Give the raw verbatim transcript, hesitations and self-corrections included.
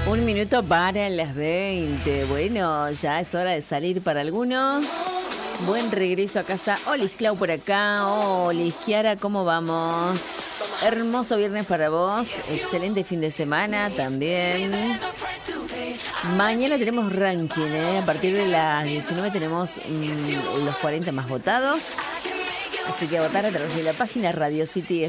Un minuto para las veinte. Bueno, ya es hora de salir para algunos. Buen regreso a casa. Olis Clau por acá. Olis Kiara, ¿cómo vamos? Hermoso viernes para vos. Excelente fin de semana también. Mañana tenemos ranking, ¿eh? A partir de las diecinueve tenemos mmm, los cuarenta más votados. Así que a votar a través de la página Radio City